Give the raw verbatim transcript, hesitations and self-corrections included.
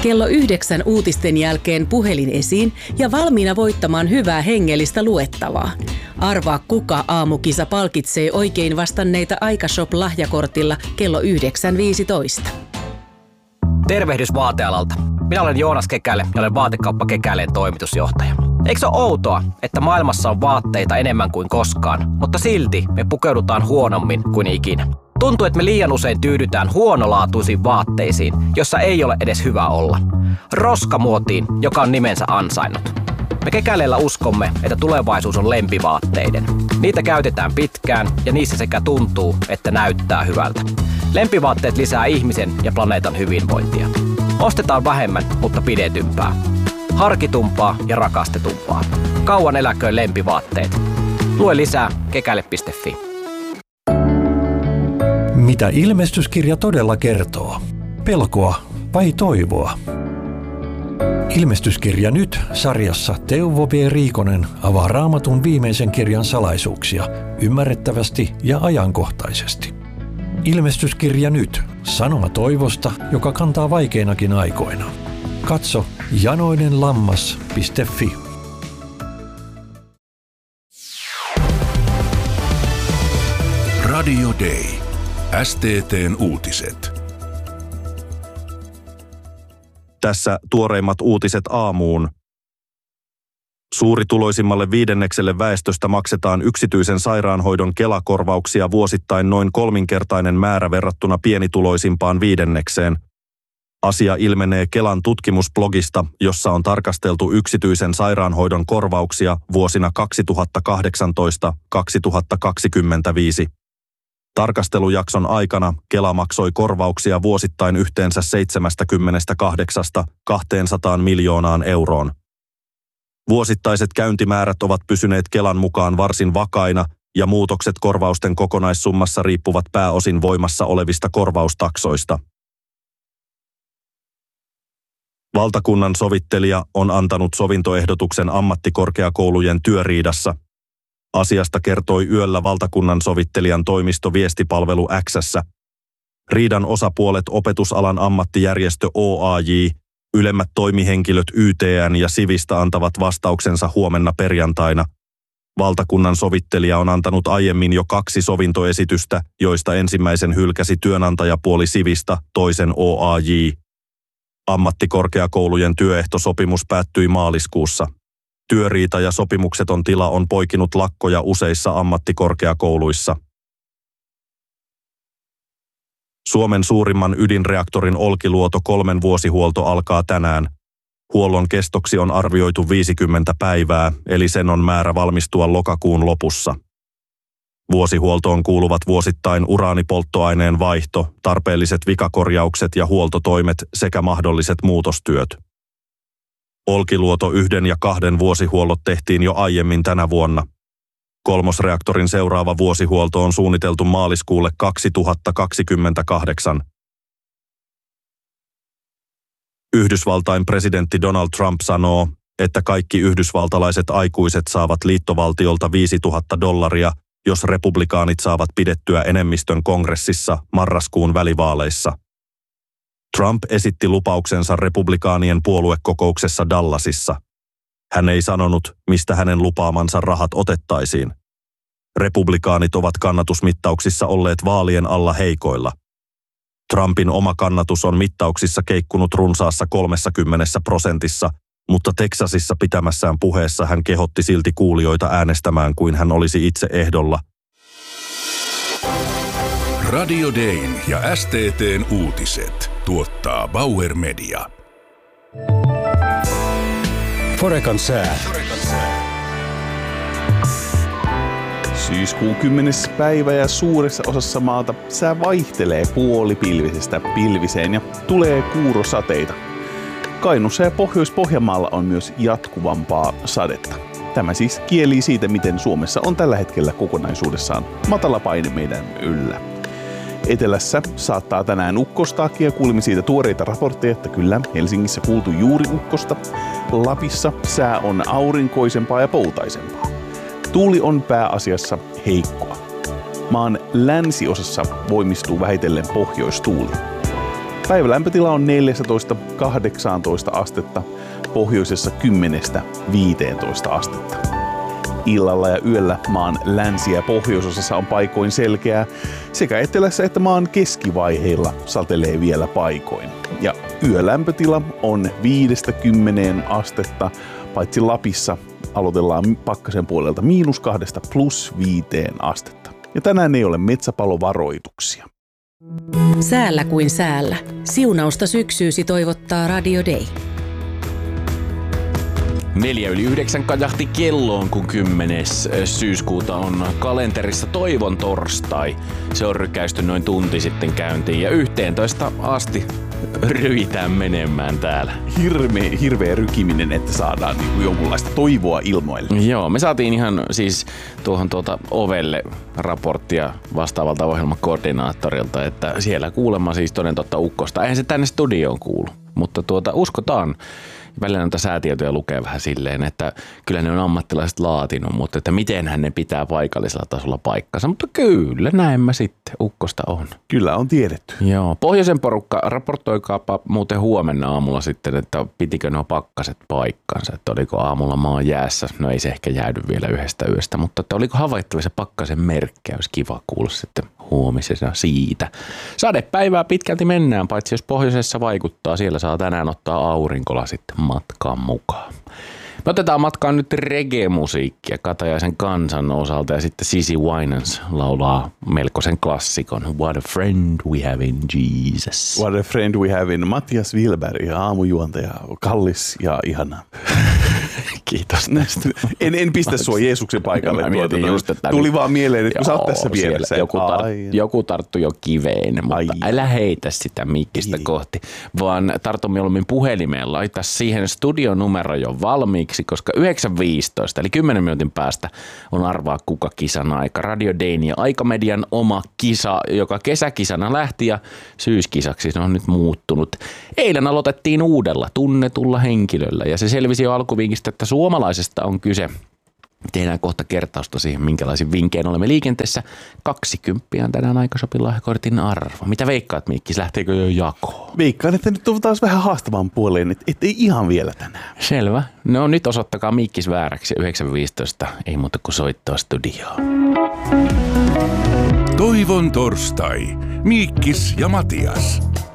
Kello yhdeksän uutisten jälkeen puhelin esiin ja valmiina voittamaan hyvää hengellistä luettavaa. Arvaa, kuka aamukisa palkitsee oikein vastanneita Aikashop-lahjakortilla kello yhdeksän viisitoista. Tervehdys vaatealalta. Minä olen Joonas Kekäle ja olen Vaatekauppa Kekäleen toimitusjohtaja. Eikö se ole outoa, että maailmassa on vaatteita enemmän kuin koskaan, mutta silti me pukeudutaan huonommin kuin ikinä? Tuntuu, että me liian usein tyydytään huonolaatuisiin vaatteisiin, jossa ei ole edes hyvä olla. Roskamuotiin, joka on nimensä ansainnut. Me Kekäleellä uskomme, että tulevaisuus on lempivaatteiden. Niitä käytetään pitkään ja niissä sekä tuntuu, että näyttää hyvältä. Lempivaatteet lisää ihmisen ja planeetan hyvinvointia. Ostetaan vähemmän, mutta pidetympää. Harkitumpaa ja rakastetumpaa. Kauan eläköön lempivaatteet. Lue lisää kekäle piste fi. Mitä ilmestyskirja todella kertoo? Pelkoa vai toivoa? Ilmestyskirja nyt -sarjassa Teuvo B. Riikonen avaa Raamatun viimeisen kirjan salaisuuksia ymmärrettävästi ja ajankohtaisesti. Ilmestyskirja nyt -sanoma toivosta, joka kantaa vaikeinakin aikoina. Katso janoinenlammas piste fi. Radio Day. S T T:n uutiset. Tässä tuoreimmat uutiset aamuun. Suurituloisimmalle viidennekselle väestöstä maksetaan yksityisen sairaanhoidon Kela-korvauksia vuosittain noin kolminkertainen määrä verrattuna pienituloisimpaan viidennekseen. Asia ilmenee Kelan tutkimusblogista, jossa on tarkasteltu yksityisen sairaanhoidon korvauksia vuosina kaksituhattakahdeksantoista kaksituhattakaksikymmentäviisi. Tarkastelujakson aikana Kela maksoi korvauksia vuosittain yhteensä seitsemänkymmentäkahdeksan kaksisataa miljoonaan euroon. Vuosittaiset käyntimäärät ovat pysyneet Kelan mukaan varsin vakaina ja muutokset korvausten kokonaissummassa riippuvat pääosin voimassa olevista korvaustaksoista. Valtakunnan sovittelija on antanut sovintoehdotuksen ammattikorkeakoulujen työriidassa. Asiasta kertoi yöllä valtakunnan sovittelijan toimisto viestipalvelu X:ssä. Riidan osapuolet opetusalan ammattijärjestö O A J, ylemmät toimihenkilöt Y T N ja Sivistä antavat vastauksensa huomenna perjantaina. Valtakunnan sovittelija on antanut aiemmin jo kaksi sovintoesitystä, joista ensimmäisen hylkäsi työnantajapuoli Sivistä, toisen O A J. Ammattikorkeakoulujen työehtosopimus päättyi maaliskuussa. Työriita ja sopimukseton tila on poikinut lakkoja useissa ammattikorkeakouluissa. Suomen suurimman ydinreaktorin Olkiluoto kolmen vuosihuolto alkaa tänään. Huollon kestoksi on arvioitu viisikymmentä päivää, eli sen on määrä valmistua lokakuun lopussa. Vuosihuoltoon kuuluvat vuosittain uraanipolttoaineen vaihto, tarpeelliset vikakorjaukset ja huoltotoimet sekä mahdolliset muutostyöt. Olkiluoto yhden ja kahden vuosihuollot tehtiin jo aiemmin tänä vuonna. Kolmosreaktorin seuraava vuosihuolto on suunniteltu maaliskuulle kaksituhattakaksikymmentäkahdeksan. Yhdysvaltain presidentti Donald Trump sanoo, että kaikki yhdysvaltalaiset aikuiset saavat liittovaltiolta viisituhatta dollaria, jos republikaanit saavat pidettyä enemmistön kongressissa marraskuun välivaaleissa. Trump esitti lupauksensa republikaanien puoluekokouksessa Dallasissa. Hän ei sanonut, mistä hänen lupaamansa rahat otettaisiin. Republikaanit ovat kannatusmittauksissa olleet vaalien alla heikoilla. Trumpin oma kannatus on mittauksissa keikkunut runsaassa kolmekymmentä prosentissa, mutta Teksasissa pitämässään puheessa hän kehotti silti kuulijoita äänestämään kuin hän olisi itse ehdolla. Radio Dayn ja S T T:n uutiset tuottaa Bauer Media. Forecan sää. Syyskuun kymmenes päivä ja suuressa osassa maata sää vaihtelee puolipilvisestä pilviseen ja tulee kuurosateita. Kainuussa ja Pohjois-Pohjanmaalla on myös jatkuvampaa sadetta. Tämä siis kielii siitä, miten Suomessa on tällä hetkellä kokonaisuudessaan matala paine meidän yllä. Etelässä saattaa tänään ukkostaakin ja kuulimme siitä tuoreita raportteja, että kyllä Helsingissä kuultu juuri ukkosta. Lapissa sää on aurinkoisempaa ja poutaisempaa. Tuuli on pääasiassa heikkoa. Maan länsiosassa voimistuu vähitellen pohjoistuuli. Päivälämpötila on neljätoista kahdeksantoista astetta, pohjoisessa kymmenestä viiteentoista astetta. Illalla ja yöllä maan länsi- ja pohjoisosassa on paikoin selkeää, sekä etelässä että maan keskivaiheilla satelee vielä paikoin. Ja yölämpötila on viidestä kymmeneen astetta, paitsi Lapissa aloitellaan pakkasen puolelta miinus kahdesta plus viiteen astetta. Ja tänään ei ole metsäpalovaroituksia. Säällä kuin säällä. Siunausta syksyysi toivottaa Radio Day. Neljä yli yhdeksän kajahti kelloon, kun kymmenes syyskuuta on kalenterissa toivon torstai. Se on rykäisty noin tunti sitten käyntiin ja yhteentoista asti ryitään menemään täällä. Hirveä, hirveä rykiminen, että saadaan niinku jonkunlaista toivoa ilmoille. Joo, me saatiin ihan siis tuohon tuota ovelle raporttia vastaavalta ohjelmakoordinaattorilta, että siellä kuulemma siis toden totta ukkosta. Eihän se tänne studioon kuulu, mutta tuota uskotaan. Välillä näitä säätietoja lukee vähän silleen, että kyllä ne on ammattilaiset laatinut, mutta että mitenhän ne pitää paikallisella tasolla paikkansa. Mutta kyllä, näin mä sitten, ukkosta on. Kyllä on tiedetty. Joo, pohjoisen porukka, raportoikaapa muuten huomenna aamulla sitten, että pitikö nuo pakkaset paikkansa, että oliko aamulla maa jäässä. No ei se ehkä jäädy vielä yhdestä yöstä, mutta että oliko havaittavissa pakkasen merkkiä, olisi kiva kuulla sitten huomisena siitä. Sadepäivää pitkälti mennään, paitsi jos pohjoisessa vaikuttaa, siellä saa tänään ottaa aurinkola sitten matkaan mukaan. Me otetaan matkaan nyt reggae-musiikkia Katajaisen kansan osalta ja sitten Cici Winans laulaa melkoisen klassikon What a friend we have in Jesus. What a friend we have in Matias Wilberg, aamujuontaja, kallis ja ihana. Kiitos näistä. En, en pistä sua Jeesuksen paikalle. Mä mietin just, että tuli nyt, vaan mieleen, että kun sä oot tässä siellä vieressä. Joku, tar, joku tarttu jo kiveen, mutta Ai. älä heitä sitä mikkistä Ai. kohti, vaan tartu mieluummin puhelimeen. Laita siihen studionumero jo valmiiksi, koska yhdeksän viisitoista eli kymmenen minuutin päästä on arvaa kuka kisan aika. Radio Dayn ja Aikamedian oma kisa, joka kesäkisana lähti ja syyskisaksi se on nyt muuttunut. Eilen aloitettiin uudella tunnetulla henkilöllä ja se selvisi jo alkuvinkistä, että suomalaisesta on kyse. Tehdään kohta kertausta siihen, minkälaisiin vinkkeihin olemme liikenteessä. Kaksikymppiä on tänään Aikashopin-lahjakortin arvo. Mitä veikkaat, Mikkis? Lähteekö jo jakoon? Veikkaan, että nyt on taas vähän haastavan puoleen, että et ei ihan vielä tänään. Selvä. No nyt osoittakaa Mikkis vääräksi. yhdeksän viisitoista ei muuta kuin soittaa studioon. Toivon torstai. Miikkis ja Matias.